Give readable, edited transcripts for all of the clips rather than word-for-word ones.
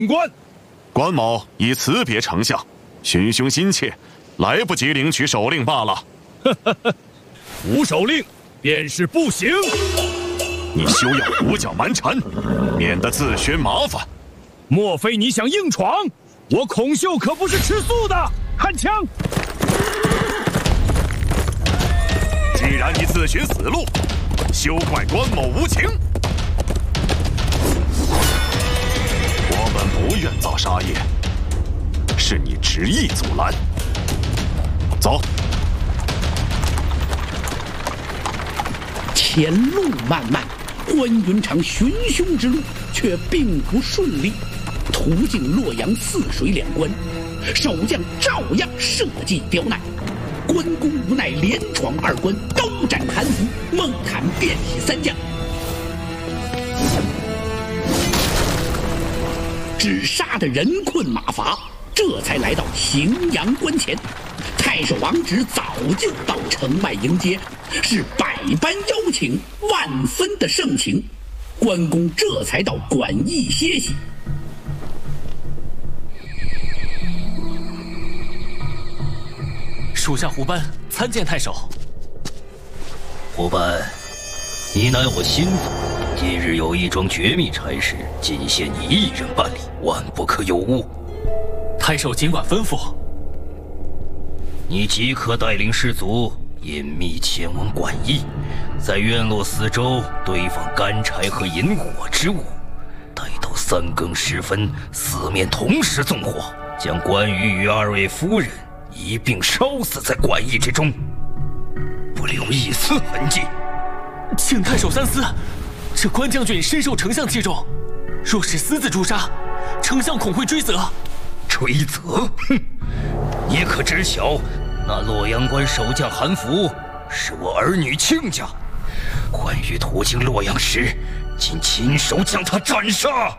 官， 关某已辞别丞相，寻兄心切，来不及领取手令罢了。 无手令便是不行。 你休要胡搅蛮缠，免得自寻麻烦。 莫非你想硬闯？我孔秀可不是吃素的！看枪！ 既然你自寻死路，休怪关某无情。我们不愿造杀业，是你执意阻拦。走。 前路漫漫，关云长寻凶之路却并不顺利。途经洛阳泗水两关，守将照样设计刁难。关公无奈连闯2关，刀斩韩福，梦砍遍体3将，只杀得人困马乏，这才来到荥阳关前。太守王直早就到城外迎接，是百般邀请，万分的盛情。关公这才到馆驿歇息。 属下胡班参见太守。 胡班，你乃我心腹，今日有一桩绝密差事，仅限你一人办理，万不可有误。 太守尽管吩咐。 你即刻带领士卒隐秘前往馆驿，在院落四周堆放干柴和引火之物，待到3更时分，四面同时纵火，将关羽与2位夫人一并烧死在馆驿之中，不留一丝痕迹。 请太守三思，这关将军深受丞相器重，若是私自诛杀，丞相恐会追责。 追责？哼！你可知晓，那洛阳关守将韩福是我儿女亲家，关羽途经洛阳时，竟亲手将他斩杀。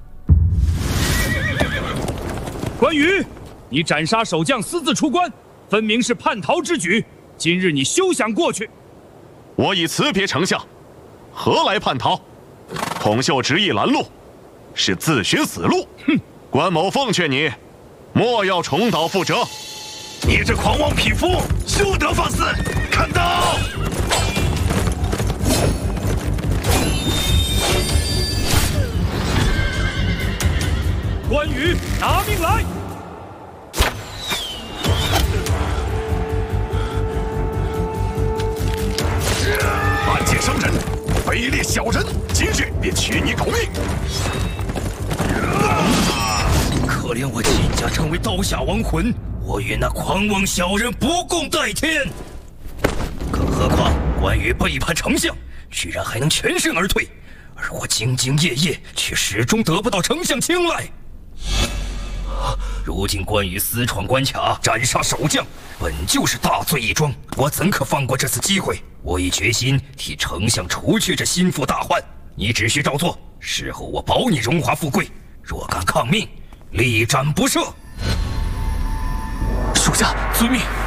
关羽，你斩杀守将私自出关，分明是叛逃之举。今日你休想过去！ 我已辞别丞相，何来叛逃？孔秀执意拦路，是自寻死路。 哼！ 关某奉劝你，莫要重蹈覆辙。 你这狂妄匹夫，休得放肆！看刀！ 关羽，拿命来！ 暗箭伤人，卑劣小人！今日便取你狗命！ 可怜我亲家成为刀下亡魂，我与那狂妄小人不共戴天。更何况关羽背叛丞相，居然还能全身而退，而我兢兢业业，却始终得不到丞相青睐。如今关羽私闯关卡，斩杀守将，本就是大罪一桩，我怎可放过这次机会？我已决心替丞相除去这心腹大患，你只需照做，事后我保你荣华富贵。若敢抗命，力斩不赦。 属下遵命。